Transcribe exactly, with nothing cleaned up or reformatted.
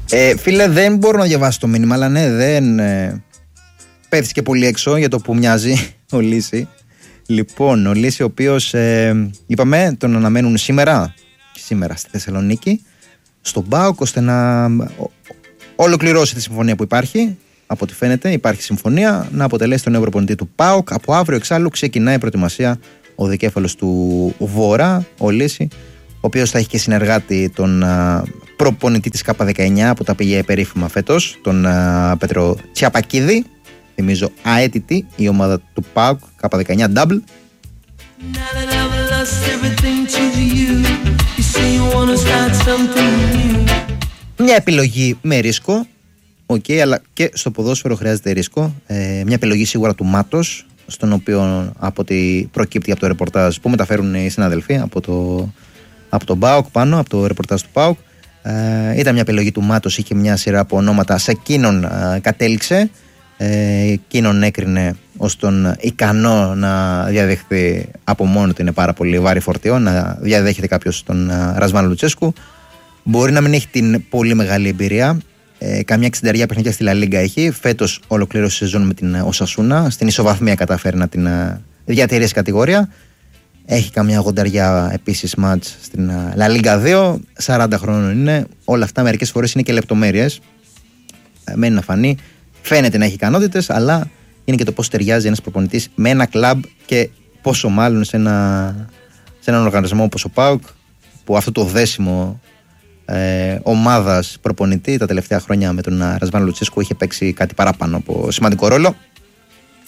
Ε, φίλε, δεν μπορώ να διαβάσω το μήνυμα, αλλά ναι, δεν ε, πέφτει και πολύ έξω για το που μοιάζει ο Λύση. Λοιπόν, ο Λύση, ο οποίος ε, είπαμε τον αναμένουν σήμερα, σήμερα στη Θεσσαλονίκη, στον ΠΑΟΚ, ώστε να ολοκληρώσει τη συμφωνία που υπάρχει. Από ό,τι φαίνεται, υπάρχει συμφωνία να αποτελέσει τον νέο προπονητή του ΠΑΟΚ. Από αύριο εξάλλου ξεκινάει η προετοιμασία ο δικέφαλος του Βόρα, ο Λύση, ο οποίος θα έχει και συνεργάτη τον α, προπονητή της Κάπα δεκαεννιά που τα πήγε περίφημα φέτος, τον α, Πέτρο Τσιαπακίδη. Θυμίζω αέτητη η ομάδα του ΠΑΟΚ, Κάπα δεκαεννιά Double. Μια επιλογή με ρίσκο, okay, αλλά και στο ποδόσφαιρο χρειάζεται ρίσκο. Ε, μια επιλογή σίγουρα του Μάτος, στον οποίο από ό,τι προκύπτει από το ρεπορτάζ που μεταφέρουν οι συναδελφοί από το, από το ΠΑΟΚ πάνω, από το ρεπορτάζ του ΠΑΟΚ. Ε, ήταν μια επιλογή του Μάτος, είχε μια σειρά από ονόματα, σε εκείνον ε, κατέληξε. Ε, εκείνον έκρινε ως τον ικανό να διαδεχθεί από μόνο του, είναι πάρα πολύ βάρη φορτίο να διαδέχεται κάποιος τον ε, Ρασβάν Λουτσέσκου. Μπορεί να μην έχει την πολύ μεγάλη εμπειρία. Ε, καμιά εξενταριά παιχνίδια στη Λα Λίγκα έχει. Φέτος ολοκλήρωσε σεζόν με την Οσασούνα. Στην ισοβαθμία καταφέρει να την uh, διατηρήσει κατηγορία. Έχει καμιά ογδονταριά επίσης μάτς στην uh, Λα Λίγκα δύο. σαράντα χρόνων είναι. Όλα αυτά μερικές φορές είναι και λεπτομέρειες. Ε, μένει να φανεί. Φαίνεται να έχει ικανότητες, αλλά είναι και το πώς ταιριάζει ένας προπονητής με ένα κλαμπ και πόσο μάλλον σε, ένα, σε έναν οργανισμό όπως ο ΠΑΟΚ, που αυτό το δέσιμο Ε, ομάδας προπονητή τα τελευταία χρόνια με τον Ρασβάν Λουτσέσκου είχε παίξει κάτι παράπανο από σημαντικό ρόλο.